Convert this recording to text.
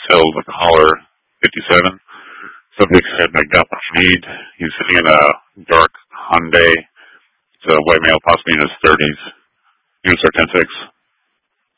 details like a Holler 57. Subject said McDuff Need. He's sitting in a dark Hyundai. It's a white male, possibly in his 30s. Units are 10-6.